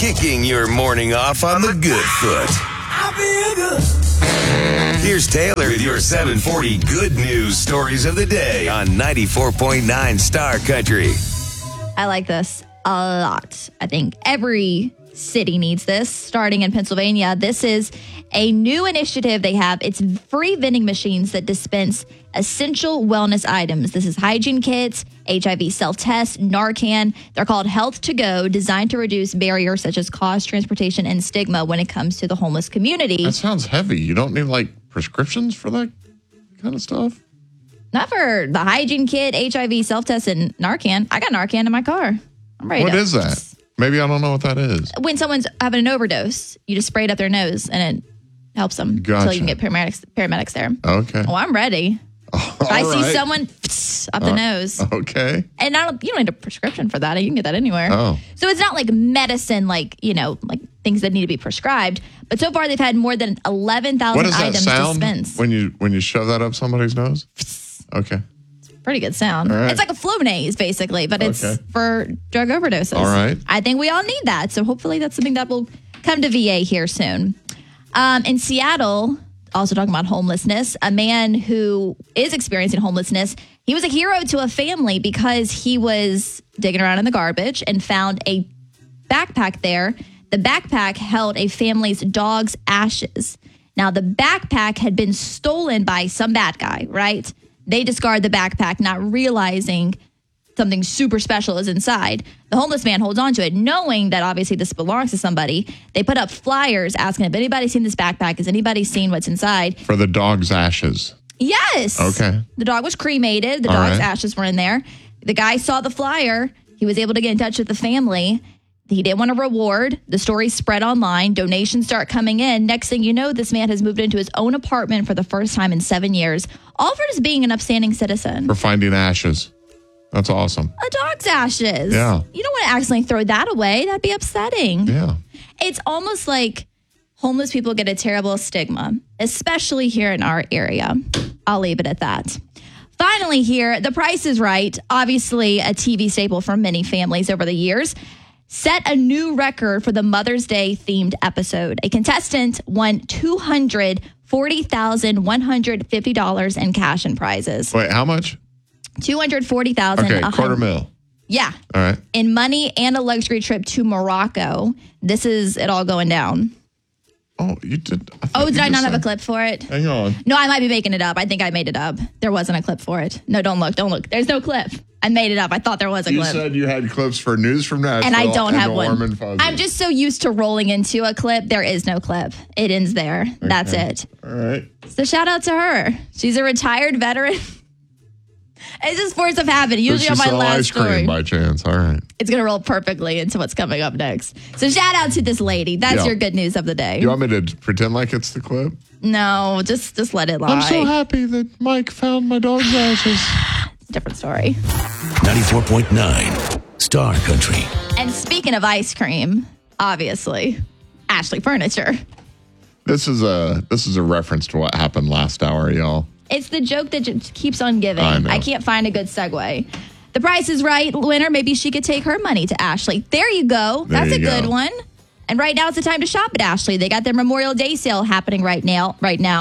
kicking your morning off on the good foot. I feel good. Here's Taylor with your 740 good news stories of the day on 94.9 Star Country. I like this a lot. I think every city needs this, starting in Pennsylvania. This is a new initiative they have. It's free vending machines that dispense essential wellness items. This is hygiene kits, HIV self-test, Narcan. They're called Health to Go, designed to reduce barriers such as cost, transportation, and stigma when it comes to the homeless community. That sounds heavy. You don't need like prescriptions for that kind of stuff? Not for the hygiene kit, HIV self-test, and Narcan. I got Narcan in my car. I'm ready. What is that? Maybe I don't know what that is. When someone's having an overdose, you just spray it up their nose and it helps them until you can get paramedics there. Okay. Oh, I'm ready. If I see someone up the nose. Okay. And you don't need a prescription for that. You can get that anywhere. Oh. So it's not like medicine, like things that need to be prescribed. But so far they've had more than 11,000 items dispensed. When you shove that up somebody's nose? Okay. Pretty good sound. Right. It's like a Flonase, basically, but it's for drug overdoses. All right. I think we all need that. So hopefully that's something that will come to VA here soon. In Seattle, also talking about homelessness, a man who is experiencing homelessness, he was a hero to a family because he was digging around in the garbage and found a backpack there. The backpack held a family's dog's ashes. Now, the backpack had been stolen by some bad guy, right? They discard the backpack, not realizing something super special is inside. The homeless man holds on to it, knowing that obviously this belongs to somebody. They put up flyers asking if anybody's seen this backpack. Has anybody seen what's inside? For the dog's ashes. Yes. Okay. The dog was cremated. The dog's ashes were in there. The guy saw the flyer. He was able to get in touch with the family. He didn't want a reward. The story spread online. Donations start coming in. Next thing you know, this man has moved into his own apartment for the first time in 7 years, all for just being an upstanding citizen. For finding ashes. That's awesome. A dog's ashes. Yeah. You don't want to accidentally throw that away. That'd be upsetting. Yeah. It's almost like homeless people get a terrible stigma, especially here in our area. I'll leave it at that. Finally here, The Price is Right, obviously a TV staple for many families over the years, set a new record for the Mother's Day themed episode. A contestant won $240,150 in cash and prizes. Wait, how much? $240,000. Okay, $250,000. Yeah. All right. In money and a luxury trip to Morocco. This is it all going down. Oh, you did. Did I not have a clip for it? Hang on. No, I might be making it up. I think I made it up. There wasn't a clip for it. No, don't look. There's no clip. I made it up. I thought there was a clip. You said you had clips for News from Nashville. And I don't have one. Warm and fuzzy. I'm just so used to rolling into a clip. There is no clip. It ends there. Okay. That's it. All right. So shout out to her. She's a retired veteran. It's just force of habit. Usually on my last ice cream story. By chance. All right. It's going to roll perfectly into what's coming up next. So shout out to this lady. That's your good news of the day. You want me to pretend like it's the clip? No, just let it lie. I'm so happy that Mike found my dog's ashes. It's a different story. 94.9 Star Country. And speaking of ice cream, obviously, Ashley Furniture. This is a reference to what happened last hour, y'all. It's the joke that just keeps on giving. I know. I can't find a good segue. The Price is Right winner. Maybe she could take her money to Ashley. There you go. That's a good one. And right now it's the time to shop at Ashley. They got their Memorial Day sale happening right now.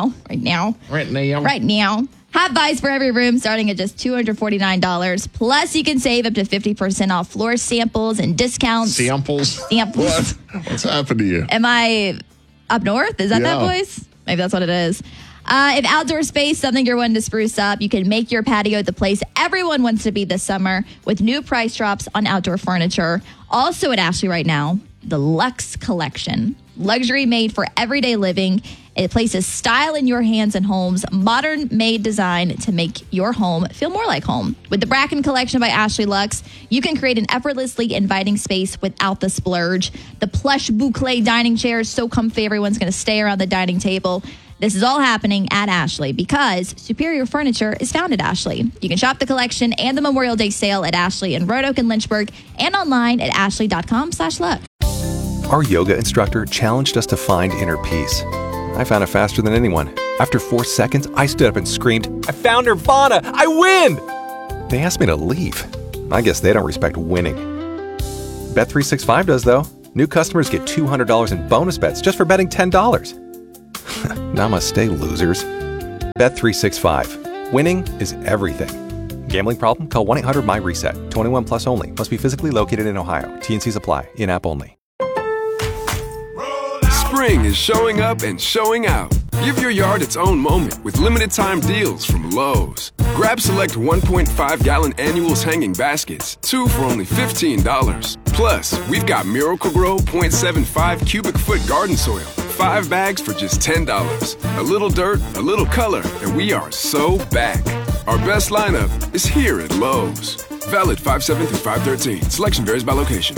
Hot buys for every room starting at just $249. Plus, you can save up to 50% off floor samples and discounts. Samples? Samples. What's happened to you? Am I up north? Is that voice? Maybe that's what it is. If outdoor space something you're wanting to spruce up, you can make your patio the place everyone wants to be this summer with new price drops on outdoor furniture. Also at Ashley right now, the Luxe Collection. Luxury made for everyday living. It places style in your hands and homes. Modern made design to make your home feel more like home. With the Bracken Collection by Ashley Luxe, you can create an effortlessly inviting space without the splurge. The plush boucle dining chair is so comfy, everyone's going to stay around the dining table. This is all happening at Ashley because superior furniture is found at Ashley. You can shop the collection and the Memorial Day sale at Ashley in Roanoke and Lynchburg and online at ashley.com/luck. Our yoga instructor challenged us to find inner peace. I found it faster than anyone. After 4 seconds, I stood up and screamed, "I found Nirvana! I win!" They asked me to leave. I guess they don't respect winning. Bet365 does, though. New customers get $200 in bonus bets just for betting $10. Namaste, losers. Bet365. Winning is everything. Gambling problem? Call 1-800-MY-RESET. 21 plus only. Must be physically located in Ohio. T&Cs apply. In-app only. Spring is showing up and showing out. Give your yard its own moment with limited time deals from Lowe's. Grab select 1.5-gallon annuals hanging baskets, 2 for only $15. Plus, we've got Miracle-Gro 0.75 cubic foot garden soil, 5 bags for just $10. A little dirt, a little color, and we are so back. Our best lineup is here at Lowe's. Valid 5/7 through 5/13. Selection varies by location.